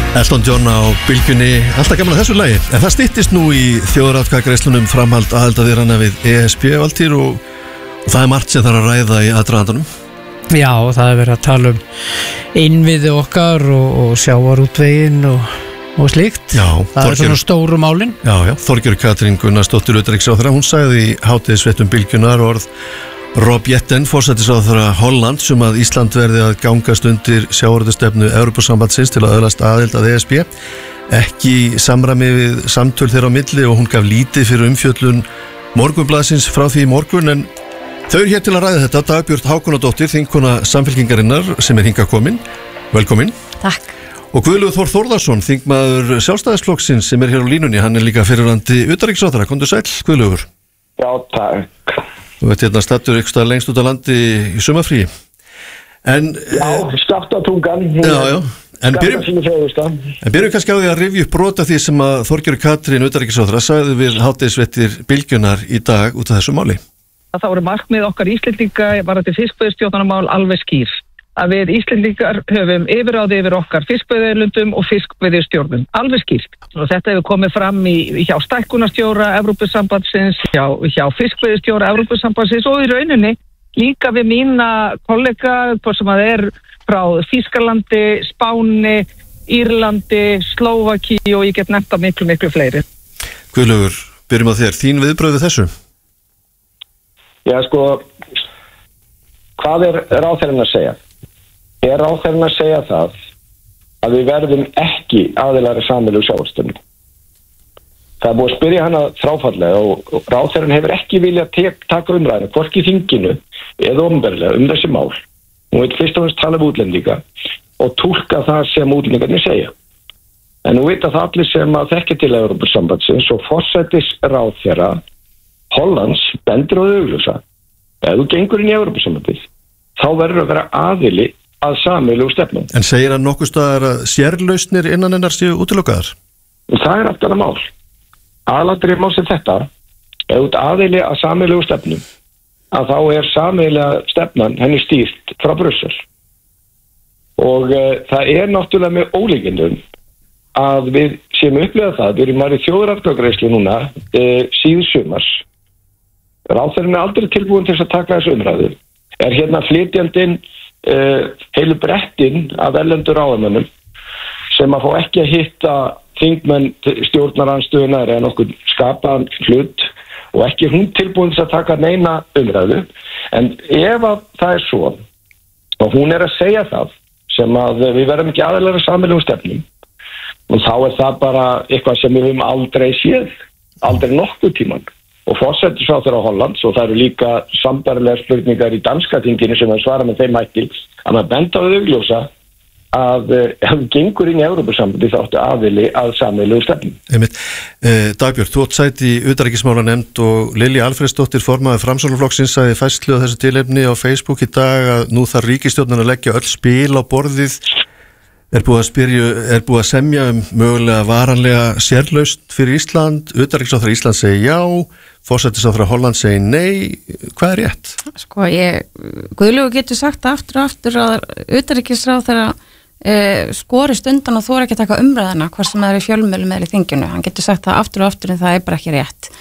Elton John á bylgjunni, alltaf gaman að þessu lagi. En það styttist nú í þjóðaratkvæðagreiðslunum framhald aðildarviðræðna við ESB Valtýr og það margt sem þarf að ræða í aðdragandanum. Já, það verið að tala innviði okkar og sjávarútveginn og slíkt. Já, það svona stóru málin. Já, Þorgerður Katrín Gunnarsdóttir utanríkisráðherra, hún sagði í hádegisfréttum bylgjunnar orð Rob Jetten, forsætisráðherra Hollands, að Ísland verði að gangast undir sjávarútvegsstefnu Evrópusambandsins til að öðlast aðild að ESB, ekki samræmi við samtöl þeirra á milli, og hún gaf lítið fyrir umfjöllun Morgunblaðsins frá því í morgun. En þau eru hér til að ræða þetta. Dagbjört Hákonardóttir, þingkona Samfylkingarinnar, sem hingað komin. Velkomin. Takk. Og Guðlaugur Þór Þórðarsson, þingmaður Sjálfstæðisflokksins, sem hér á línunni. Hann líka fyrrverandi utanríkisráðherra. Komdu sæll, Guðlaugur. Já, takk. Þú veit hérna stattur ykkur stað lengst út á landi í sumarfríi. Já, Skaftatungan. Já. En byrjum kannski á því að rifja upp brot af því sem að Þorgerður Katrín utanríkisráðherra sagði við hádegisfréttir bylgjunnar í dag út af þessu máli. Það voru markmið okkar Íslendinga varðandi fiskveiðistjórnarmál alveg skýr. Að við Íslendingar höfum yfirráð yfir okkar fiskveiðilundum og fiskveiðistjórnum. Alveg skýrt. Og þetta hefur komið fram hjá stækkunarstjóra Evrópusambandsins, hjá fiskveiðistjóra Evrópusambandsins og í rauninni líka við mína kollega, hvort sem það frá Þýskalandi, Spáni, Írlandi, Slóvakíu og ég get nefnt að miklu fleiri. Guðlaugur, byrjum á þér. Þín viðbrögð við þessu? Já, sko, hvað ráðherrann að segja? Ráðherrann að segja það að við verðum ekki aðilar í sameiginlegu sjávarútvegsstefnu. Það er búið að spyrja hana þráfallega og ráðherrann hefur ekki viljað taka umræðina, hvorki í þinginu eða opinberlega þessi mál. Hún veit fyrst og fremst tala um útlendinga og túlka það sem útlendingarnir segja. En nú veit að það allir sem að þekkja til Evrópusambandsins og forsætisráðherra Hollands bendir á augljósa. Ef þú gengur inn í Evrópusambandið, þá verður að vera aðili að sameiginlegu stefnu. En segir hann nokkuð staðar að sérlausnir innan hennar séu útilokaðar? Það allt annað mál. Aðalatriði mál sem þetta, ef þú aðili að sameiginlegu stefnu, að þá sameiginlega stefnan henni stýrt frá Brussel. Og það náttúrulega með ólíkindum að við séum upplegað það, við erum í þjóðaratkvæðagreiðslu núna síðsumars. Ráðherrann aldrei tilbúin til að taka þessu umræðu. Hérna flytjandinn heilu brettin af erlendur ráðamönnum sem að fá ekki að hitta þingmenn stjórnarandstöðuna eða nokkuð skapaðan hlut og ekki hún tilbúin til að taka neina umræðu. En ef að það svo og hún að segja það sem að við verðum ekki aðilar að sameiginlegum stefnum, og þá það bara eitthvað sem við höfum aldrei séð, aldrei nokkuð tíman. Og forsætisráðherra Hollands, og það eru líka sambærilegar spurningar í danska þinginu sem að svara með þeim hætti, að maður benda á augljósa að ef við gengur inn í Evrópusambandið þá áttu aðili að sameiginlegu stefnu. Dagbjörn, þú átt sæti í utanríkismálanefnd og Lilja Alfreðsdóttir, formaður Framsóknarflokksins, sagði í færslu á þessu tilefni á Facebook í dag að nú þarf ríkisstjórnin að leggja öll spil á borðið. Er búið að semja mögulega varanlega sérlausn fyrir Ísland, utanríkisráðherra Ísland segir já, forsætisráðherra Holland segir nei, hvað rétt? Sko, Guðlaugur getur sagt aftur og aftur að utanríkisráðherra skorist undan og þora ekki að taka umræðina hvort sem það í fjölmiðlum eða í þinginu. Hann getur sagt það aftur og aftur en það bara ekki rétt.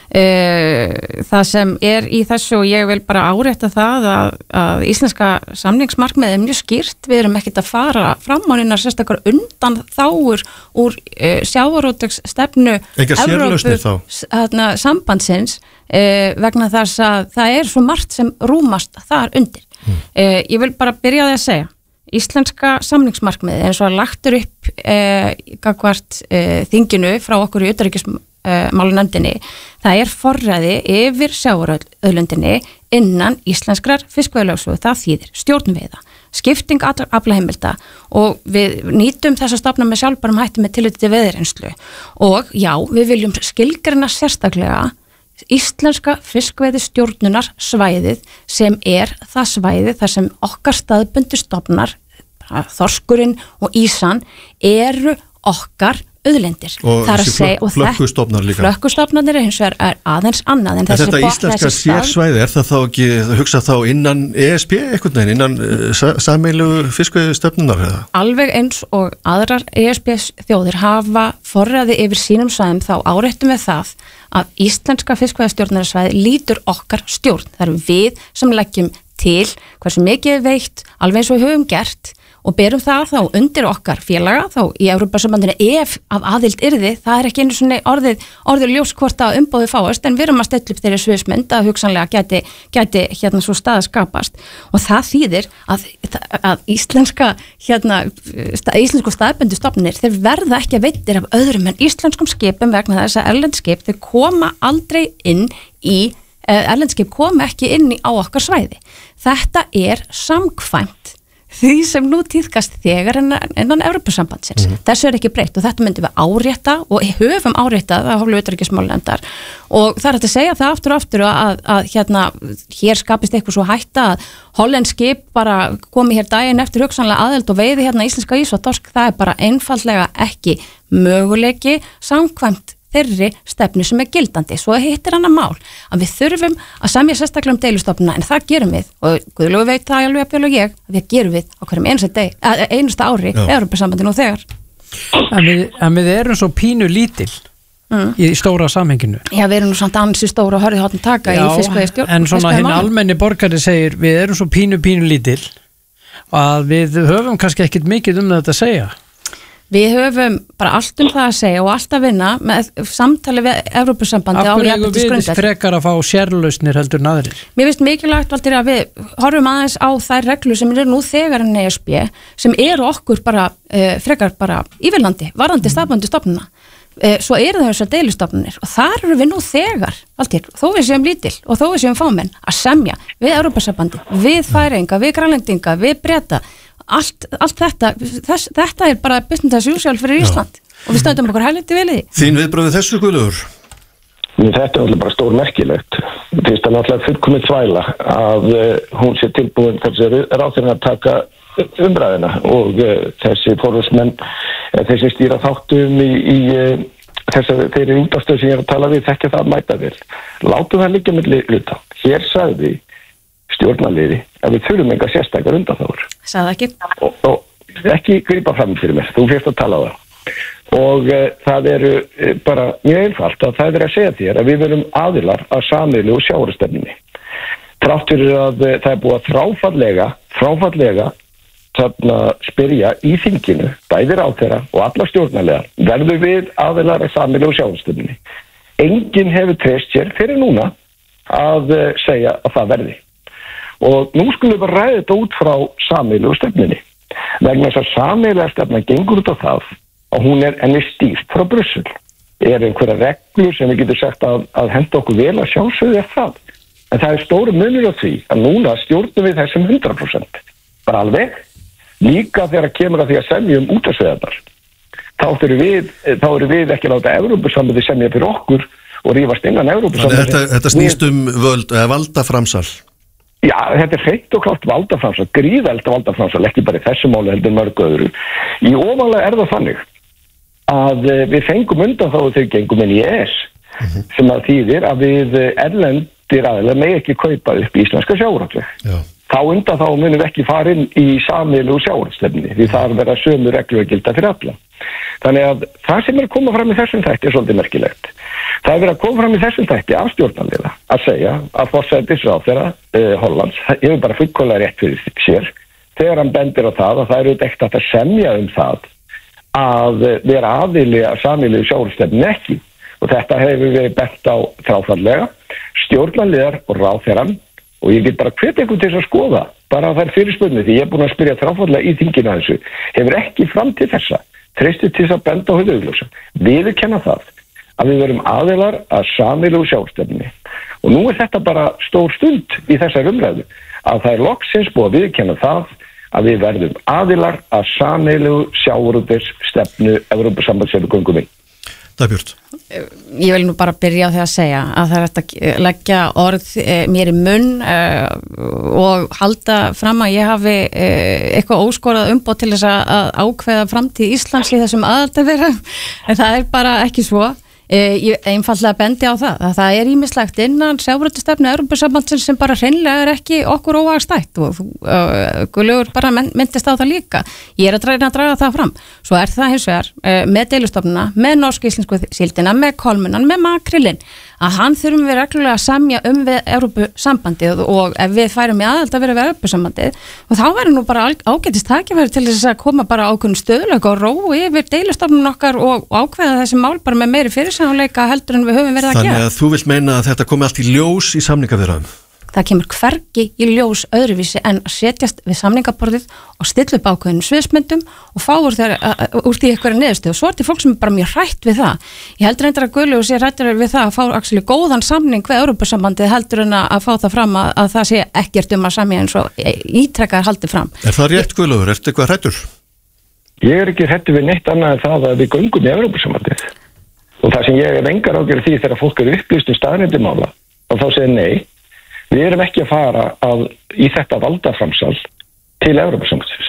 Það sem í þessu, og ég vil bara árétta það að íslenska samningsmarkmið mjög skýrt. Við erum ekkert að fara fram á neina sérstakar undan þáur úr sjávarútvegsstefnu Evrópusambandsins vegna þess að það svo margt sem rúmast þar undir. Ég vil bara byrja að segja íslenska samningsmarkmið eins og lagtur upp gagnvart þinginu frá okkur í utanríkismálanefndinni, það forræði yfir sjávarauðlundinni innan íslenskrar fiskveiðilögsögu. Það þýðir stjórnveiða, skipting aflaheimilda og við nýtum þessa stofna með sjálfbærum hætti með tilliti til veiðireynslu. Og já, við viljum skilgreina sérstaklega íslenska fiskveiðistjórnunar svæðið sem það svæði þar sem okkar staðbundu stofnar, þorskurinn og ýsan, eru okkar auðlindir. Og flökkustofnar líka. Flökkustofnarnir hins vegar aðeins annað. En þetta íslenska sérsvæði, það þá ekki, hugsa þá innan ESB einhvern veginn, innan sameiginlegu fiskveiðistefnunar eða? Alveg eins og aðrar ESB þjóðir hafa forræði yfir sínum svæðum, þá áréttum við það að íslenska fiskveiðistjórnarsvæði lítur okkar stjórn. Það eru við sem leggjum til hversu mikið veitt, alveg eins og við höfum gert og berum það þá undir okkar félaga þá í Evrópusambandinu ef af aðild yrði, það er ekki einu svona orðið ljós hvort að umboði fáast en við erum að stilla upp þeirri sviðsmynd að hugsanlega gæti hérna svo staða skapast og það þýðir að íslensku staðbundu stofnir þeir verða ekki að veittir af öðrum en íslenskum skipum vegna þess að erlendskip þeir koma aldrei inn í erlendskip koma ekki inn á okkar svæði. Þetta er samkvæmt því sem nú tíðkast þegar innan Evrópusambandsins. Þessu er ekki breytt og þetta myndum við árétta og höfum áréttað að hálfu utanríkismálanefndar og það er að segja það aftur og aftur að hér skapist eitthvað svo hætta að hollensk skip bara komi hér daginn eftir hugsanlega aðild og veiði hérna íslenska ís og torsk, það er bara einfaldlega ekki möguleiki samkvæmt þeirri stefnu sem er gildandi. Svo hittir annað mál að við þurfum að semja sérstaklega um deilustofnuna en það gerum við og Guðlaugur veit það alveg að bjölu og ég að við gerum við á hverjum einasta ári Evrópusambandinu og þegar. En við erum svo pínu lítil í stóra samhenginu. Já, við erum nú samt ansi stóra og hörði háttum taka í fiskveiðistjórn. En svona hinn almenni borgari segir við erum svo pínu lítil að við höfum kannski ekkit mikið um þetta að segja. Við höfum bara allt um það að segja og allt að vinna með samtali við Evrópusambandi á jafnréttisgrundvelli. Við frekar að fá sérlausnir heldur en aðrir? Mér finnst mikilvægt Valtýr að við horfum aðeins á þær reglur sem eru nú þegar en ESB sem eru okkur bara frekar bara ívilnandi, varðandi staðbundu stofnuna. Svo eru það þessar deilustofnunir og þar eru við nú þegar, Valtýr, þó við séum lítil og þó við séum fámenn að semja við Evrópusambandi, við Færeyinga, við Grænlendinga, við Breta. Allt þetta er bara business as usual fyrir Ísland og við stöndum okkur helviti vel í því. Þín viðbrögð við þessu, Guðlaugur? Þetta er alveg bara stór merkilegt. Það er náttúrulega fullkomið þvæla að hún sé tilbúin þessi ráðherra að taka umræðina og þessi fórhundsmenn, þessi stýra þáttum í þeirri útastöð sem ég er að tala við, þekkja það mæta vel. Látum það liggja milli hluta. Hér sagði stjórnarliði að við þurfum enga sérstakar undanþágur. Sagði ekki. Og ekki grípa fram fyrir mér, þú fyrst að tala á það. Og það eru bara mjög einfalt að það er að segja þér að við verum aðilar að sameiginlegu sjávarútvegsstefnunni. Þrátt fyrir að það er búið að þráfallega spyrja í þinginu, bæði ráðherra og alla stjórnarliðar, verður við aðilar að sameiginlegu sjávarútvegsstefnunni. Enginn hefur treyst sér fyrir núna að segja að það verði. Og nú skulum við bara ræða þetta út frá sameiginlegu stefnunni. Vegna þess að sameiginlega stefna gengur út á það að hún enn stýrt frá Brussel. Er einhverja reglur sem við getum sagt að henda okkur vel að sjálfsögðu það. En það er stóru munur á því að núna stjórnum við þessum 100%. Bara alveg. Líka þegar kemur að því að semja útvarpsveiðarnar. Þá eru við ekki láta Evrópusambandi semja fyrir okkur og rífast innan Evrópusambandi. Þetta snýst valdaframsal. Já, þetta er hreint og klárt valdaframsal, gríðelda valdaframsal, ekki bara í þessu máli heldur mörg öðru. Í ofalega er það þannig að við fengum undan þá þegar gengum inn í ES sem að þýðir að við erlendir aðilar megi ekki kaupa upp íslenska sjávarútveg. Þá undan þá munum við ekki fara inn í sameiginlegu sjávarútvegsstefnunni því það verða sömu reglur að gilda fyrir alla. Þannig að það sem er að koma fram í þessum þætti er svolítið merkilegt. Það er verið að koma fram í þessum þætti af stjórnarliða að segja að forsætisráðherra Hollands hefur bara fullkomlega rétt fyrir sér þegar hann bendir á það að það eru ekkert að semja það að vera aðili að sameiginlegu sjávarútvegsstefnunni ekki. Og þetta hefur verið bent á þráfallega stjórnarliðar og ráðherrann og ég get bara hvet eitthvað til þess að skoða bara að það er fyrirspurning því ég er búin að spyrja þráfallega í þinginu að þessu hefur ekki fram til þessa treystið til þess að benda á höfuðaugljósa. Viðurkenna það að við verum aðilar að sameiginlegu sjávarútvegsstefnunni. Og nú er þetta bara stór stund í þessar umræðu að það er loksins búið að viðurkenna það að við verðum aðilar að sameiginlegu sjávarútvegsstefnu Evrópusambandsins við göngum í. Dagbjört. Ég vil nú bara byrja á því að segja að það er hægt að leggja orð mér í munn og halda fram að ég hafi eitthvað óskorað umboð til þess að ákveða framtíð Íslands í þessum aðaldarvera, en það er bara ekki svo. Ég einfallega bendi á það að það er ýmislegt innan sjávarútvegsstefnu Evrópusambandsins sem bara hreinlega er ekki okkur óhagstætt og Guðlaugur bara myndist á það líka. Ég er að reyna að draga það fram. Svo er það hins vegar með deilustofnuna, með norsk-íslensku síldina, með kolmunan, með makrillin, að hann þurfum við reglulega að semja við Evrópusambandið og ef við færum í aðald að vera við Evrópusambandið og þá verður nú bara ágætist tækifæri til þess að koma bara ákveðin stöðuleika og ró yfir deilustofnun okkar og ákveða þessi mál bara með meiri fyrirsjáanleika heldur en við höfum verið að gera. Þannig að þú vilt meina að þetta komi allt í ljós í samningaviðræðum? Það kemur hvergi í ljós öðruvísi en að setjast við samningaborðið og stilla upp ákveðinu sviðsmyndum og fá úr því eitthvað niðurstöð og svo er til fólk sem er bara mjög hrætt við það. Ég heldur reyndar að Guðlaugur sé hrættur við það að fá góðan samning við Evrópusambandið heldur en að fá það fram að það sé ekkert að semja eins og ítrekkaðar haldið fram. Er það rétt, Guðlaugur? Ertu eitthvað hrættur? Ég er ekki hrættur við neitt annað en það að við göngum í Evrópusambandið. Og það sem ég engar ágjör því þegar fólk er upplýst staðreyndir mála og þá segir nei. Við erum ekki að fara í þetta valdaframsal til Evrópusambandsins.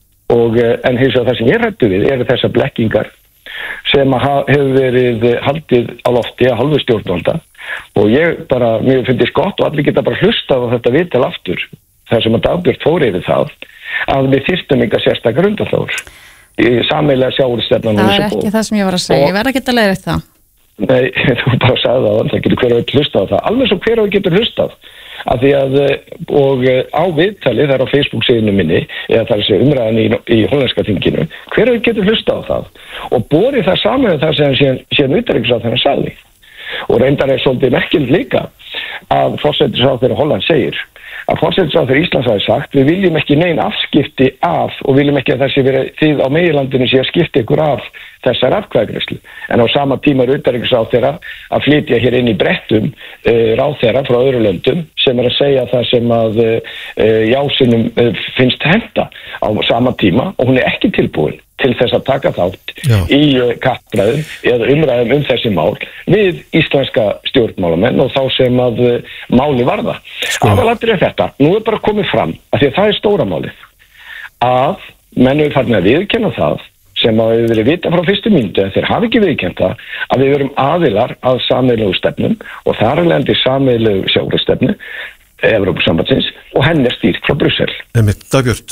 En hins vegar það sem ég ræddu við eru þessar blekkingar sem hefur verið haldið á lofti að hálfu stjórnvalda og mér finnst gott og allir geta bara hlustað á þetta viðtal aftur þar sem að Dagbjört fór yfir það að við þyrftum enga sérstakar undanþágur í sameiginlega sjávarútvegsstefnan. Það er ekki það sem ég var að segja, ég verð að geta leiðrétt það. Nei, þú bara sagði það getur hver og einn hlustað á það, alveg svo hver og einn getur hlustað af því að og á viðtali þar á Facebook síðinu minni eða þar sem umræðan í hollenska þinginu, hver og einn getur hlustað á það og borið það saman með það sem síðan utanríkisráðherra sagði og reyndar er svolítið merkilegt líka að forsætisráðherra Holland segir að forsætisráðherra Íslands hafi sagt við viljum ekki nein afskipti af og viljum ekki að þessi verið þið á meginlandinu sé að skipta ykkur af þessar atkvæðagreiðslu en á sama tíma er utanríkisráðherra að flytja hér inn í brettum ráðherra frá öðru löndum sem er að segja það sem að jásinum finnst henta á sama tíma og hún er ekki tilbúin til þess að taka þátt í kappræðum eða umræðum þessi mál við íslenska stjórnmálamenn og þá sem að máli varða. Aðalatriðið er þetta, nú er bara komið fram að því að það er stóra málið að menn eru farin að viðurkenna það sem að við verið vita frá fyrstu mínútu en þeir hafi ekki viðurkennt það að við verum aðilar að sameiginlegu stefnum og þar er lendi sameiginlegu sjávarútvegsstefnu Evrópusambandsins og henni er stýrt frá Brussel. Dagbjört,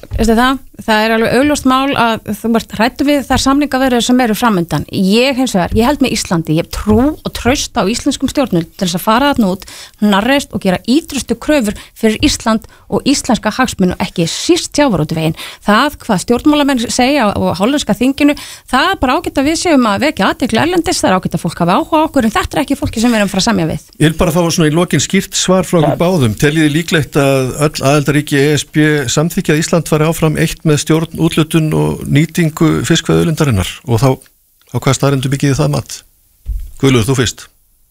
það er alveg augljóst mál að þú ert hræddur við þær samningaviðræður sem eru framundan. Ég held með Íslandi, ég hef trú og traust á íslenskum stjórnvöldum til þess að fara þarna út, hnarreist og gera ýtrustu kröfur fyrir Ísland og íslenska hagsmuni og ekki síst sjávarútveginn. Það hvað stjórnmálamenn segja á hollenska þinginu, það er bara ágætt að við séum að vekja athygli erlendis, það er ágætt að fólk hafa áhuga á okkur en þetta er ekki fólki sem við erum að fara að semja við. Ég vil bara fá svona í lokin skýrt svar frá okkur báðum. Teljið þið líklegt að öll aðildarríki ESB samþykja að Ísland fari áfram eitt með stjórn, úthlutun og nýtingu fiskveiðiauðlindarinnar og þá á hvaða staðreyndum byggið það mat? Guðlaugur, þú fyrst.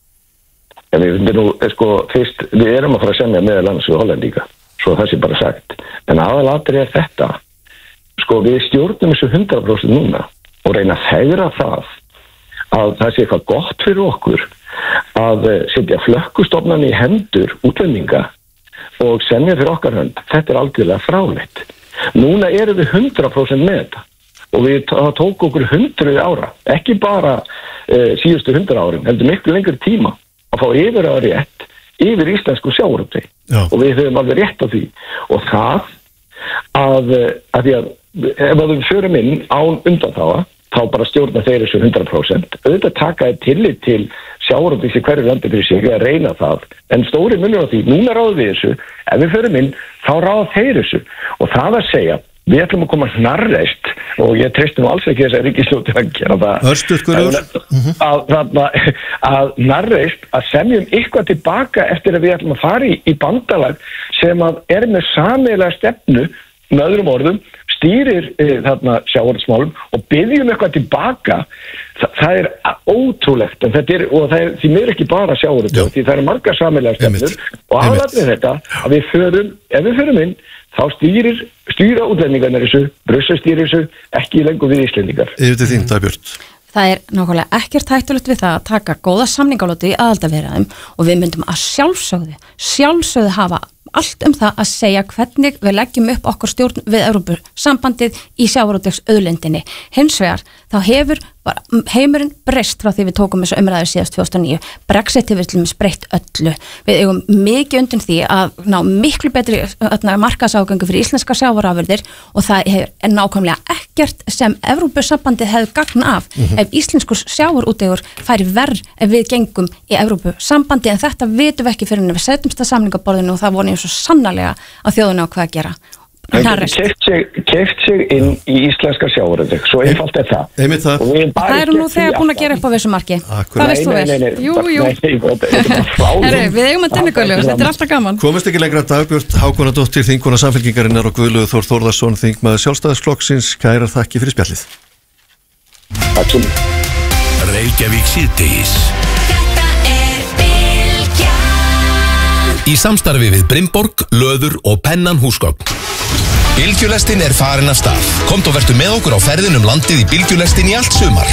Fyrst, við erum að fara að semja meðal annars við Hollendinga, svo það sé bara sagt. En aðalatriðið er þetta, við stjórnum þessu 100% núna og reyna að fegra það að það sé eitthvað gott fyrir okkur að setja flökkustofnan í hendur útlendinga og semja fyrir okkar hönd. Þetta er algjörlega fráleitt. Núna erum við 100% með þetta og það tók okkur 100 ára, ekki bara síðustu 100 árin, heldur miklu lengri tíma að fá yfir að rétt yfir íslensku sjávarútvegi og við höfum alveg rétt á því og það að því að ef við förum inn án undanþága þá bara stjórna þeir þessu 100%. Auðvitað taka þér tillit til sjávarútvegs í hverju landi fyrir sig að reyna það. En stóri munur á því, núna ráðum við þessu, ef við förum inn, þá ráða þeir þessu. Og það að segja, við ætlum að koma hnarreist, og ég treysti nú alls ekki þess að ríkisstjórnin að gera það. Að hnarreist, að semjum eitthvað tilbaka eftir að við ætlum að fara í bandalag sem að er með sameiginlega stefnu, með öðrum orðum, stýrir sjávarútvegsmálum og byggjum eitthvað tilbaka, það er ótrúlegt, en það er því mér ekki bara sjávarútveg, því það eru margar sameiginlegar stefnur og aðalatriðið þetta að ef við förum inn, þá stýra útlendingarnir þessu, Brussel stýrir þessu, ekki lengur við Íslendingar. Yfir til þín, Dagbjört. Það er nákvæmlega ekkert hættulegt við það að taka góða samningalóti í aðildarviðræðum og við myndum að sjálfsögðu hafa allt það að segja hvernig við leggjum upp okkar stjórn við Evrópusambandið í sjávarútvegsauðlindinni. Hins vegar þá hefur heimurinn breyst frá því við tókum þessu umræðu síðast 2009. Brexit hefur til dæmis breytt öllu. Við eigum mikið undir því að ná miklu betri markaðságöngu fyrir íslenska sjávarafurðir og það er nákvæmlega ekkert sem Evrópusambandið hefur gagn af ef íslenskur sjávarútvegur færi verr ef við gengum í Evrópusambandið, en þetta vitum við ekki fyrir en við setjumst að samningaborðinu og það vonum svo sannarlega að þjóðuna á hvað að gera. Keypt sig inn í íslenska sjávarútveg, svo einfalt er það. Það er nú þegar búin að gera upp á vissu marki. Það veist þú vel. Jú. Við eigum að dynninguðlu, þetta er alltaf gaman. Komist ekki lengra Dagbjört Hákonardóttir, þingkona Samfylkingarinnar og Guðlaugur Þór Þórðarson, þingmaður Sjálfstæðisflokksins, kærar þakki fyrir spjallið. Takk svo. Reykjavík síðdegis. Í samstarfi við Brimborg, Löður og Pennan húsgögn. Bylgjulestin er farin af stað. Komdu og vertu með okkur á ferðin landið í bylgjulestin í allt sumar.